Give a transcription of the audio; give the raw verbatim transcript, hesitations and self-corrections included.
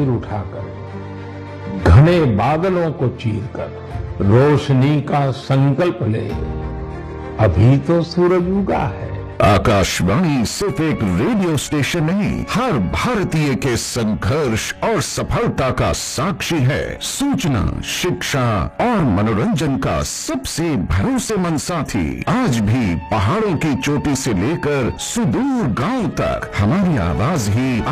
सिर उठाकर घने बादलों को चीरकर रोशनी का संकल्प ले। अभी तो सूरज उगा है। आकाशवाणी सिर्फ एक रेडियो स्टेशन नहीं, हर भारतीय के संघर्ष और सफलता का साक्षी है। सूचना, शिक्षा और मनोरंजन का सबसे भरोसेमंद साथी। आज भी पहाड़ों की चोटी से लेकर सुदूर गांव तक हमारी आवाज ही